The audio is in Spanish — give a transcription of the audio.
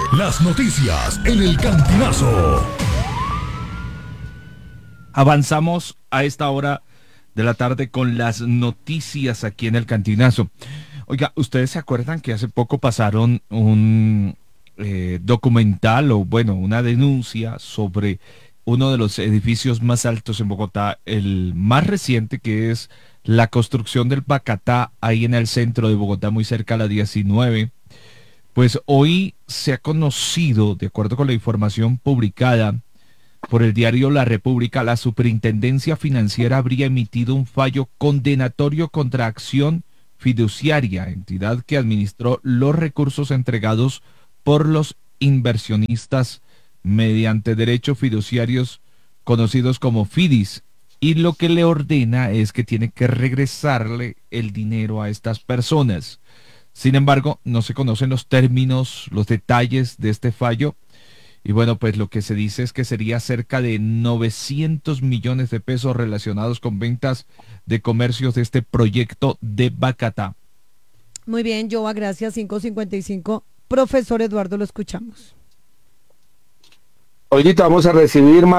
Las noticias en el Cantinazo. Avanzamos a esta hora de la tarde con las noticias aquí en el Cantinazo. Oiga, ¿ustedes se acuerdan que hace poco pasaron un documental o bueno, una denuncia sobre uno de los edificios más altos en Bogotá, el más reciente, que es la construcción del Bacatá, ahí en el centro de Bogotá, muy cerca a la 19? Pues hoy se ha conocido, de acuerdo con la información publicada por el diario La República, la Superintendencia Financiera habría emitido un fallo condenatorio contra Acción Fiduciaria, entidad que administró los recursos entregados por los inversionistas mediante derechos fiduciarios conocidos como FIDIs, y lo que le ordena es que tiene que regresarle el dinero a estas personas. Sin embargo, no se conocen los términos, los detalles de este fallo. Y bueno, pues lo que se dice es que sería cerca de 900 millones de pesos relacionados con ventas de comercios de este proyecto de Bacatá. Muy bien, Joa, gracias. 5:55. Profesor Eduardo, lo escuchamos. Ahorita vamos a recibir más